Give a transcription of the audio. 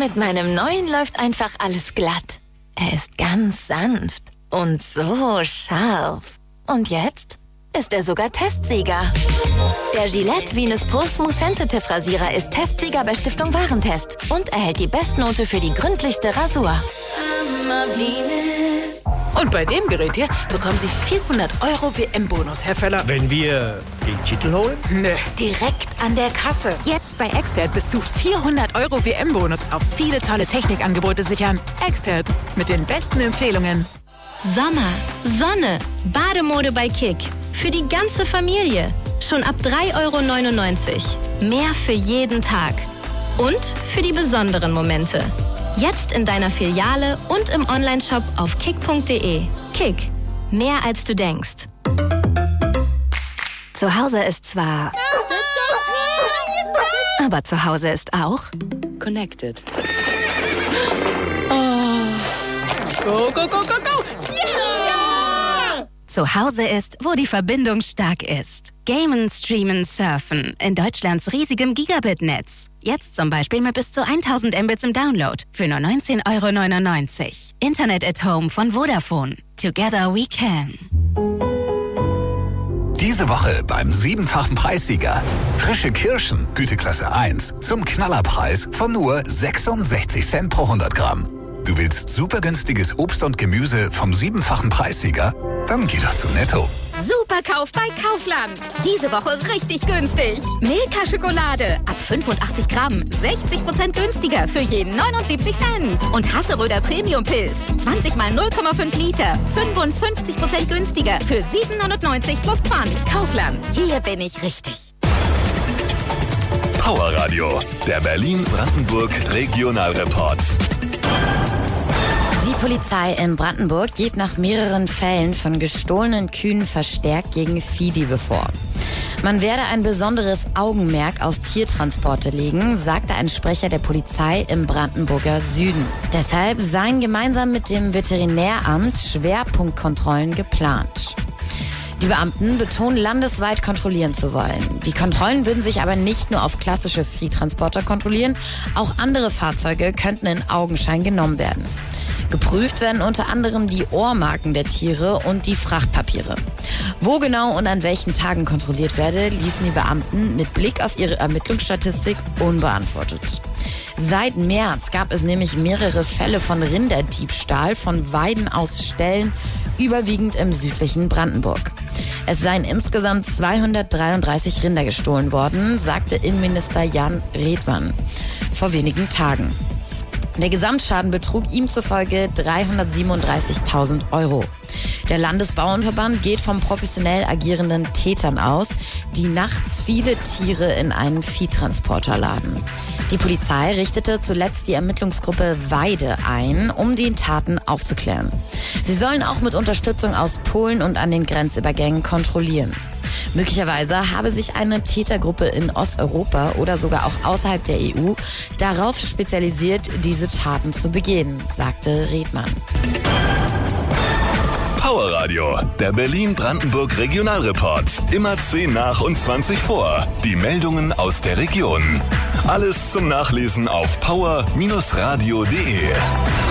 Mit meinem neuen läuft einfach alles glatt. Er ist ganz sanft und so scharf. Und jetzt ist er sogar Testsieger. Der Gillette Venus Pro Smooth Sensitive Rasierer ist Testsieger bei Stiftung Warentest und erhält die Bestnote für die gründlichste Rasur. Und bei dem Gerät hier bekommen Sie 400 € WM-Bonus, Herr Völler. Wenn wir den Titel holen? Nö, direkt an der Kasse. Jetzt bei Expert bis zu 400 € WM-Bonus auf viele tolle Technikangebote sichern. Expert mit den besten Empfehlungen. Sommer, Sonne, Bademode bei Kick. Für die ganze Familie. Schon ab 3,99 €. Mehr für jeden Tag. Und für die besonderen Momente. Jetzt in deiner Filiale und im Onlineshop auf kick.de. Kick. Mehr als du denkst. Zu Hause ist zwar... Aber zu Hause ist auch... Connected. Go, go, go, go, go! Zu Hause ist, wo die Verbindung stark ist. Gamen, streamen, surfen. In Deutschlands riesigem Gigabit-Netz. Jetzt zum Beispiel mit bis zu 1000 Mbits im Download. Für nur 19,99 €. Internet at Home von Vodafone. Together we can. Diese Woche beim 7-fachen Preissieger. Frische Kirschen, Güteklasse 1, zum Knallerpreis von nur 66 Cent pro 100 Gramm. Du willst super günstiges Obst und Gemüse vom 7-fachen Preissieger? Dann geh doch zu Netto. Superkauf bei Kaufland. Diese Woche richtig günstig. Milka Schokolade ab 85 Gramm. 60% günstiger für jeden 79 Cent. Und Hasseröder Premium Pilz. 20 mal 0,5 Liter. 55% günstiger für 7,99 € plus Pfand. Kaufland. Hier bin ich richtig. Power Radio. Der Berlin-Brandenburg Regionalreport. Die Polizei in Brandenburg geht nach mehreren Fällen von gestohlenen Kühen verstärkt gegen Viehdiebe vor. Man werde ein besonderes Augenmerk auf Tiertransporte legen, sagte ein Sprecher der Polizei im Brandenburger Süden. Deshalb seien gemeinsam mit dem Veterinäramt Schwerpunktkontrollen geplant. Die Beamten betonen, landesweit kontrollieren zu wollen. Die Kontrollen würden sich aber nicht nur auf klassische Viehtransporter kontrollieren, auch andere Fahrzeuge könnten in Augenschein genommen werden. Geprüft werden unter anderem die Ohrmarken der Tiere und die Frachtpapiere. Wo genau und an welchen Tagen kontrolliert werde, ließen die Beamten mit Blick auf ihre Ermittlungsstatistik unbeantwortet. Seit März gab es nämlich mehrere Fälle von Rinderdiebstahl von Weiden aus Ställen, überwiegend im südlichen Brandenburg. Es seien insgesamt 233 Rinder gestohlen worden, sagte Innenminister Jan Redmann vor wenigen Tagen. Der Gesamtschaden betrug ihm zufolge 337.000 €. Der Landesbauernverband geht von professionell agierenden Tätern aus, die nachts viele Tiere in einen Viehtransporter laden. Die Polizei richtete zuletzt die Ermittlungsgruppe Weide ein, um die Taten aufzuklären. Sie sollen auch mit Unterstützung aus Polen und an den Grenzübergängen kontrollieren. Möglicherweise habe sich eine Tätergruppe in Osteuropa oder sogar auch außerhalb der EU darauf spezialisiert, diese Taten zu begehen, sagte Redmann. Power Radio, der Berlin-Brandenburg Regionalreport. Immer 10 nach und 20 vor. Die Meldungen aus der Region. Alles zum Nachlesen auf power-radio.de.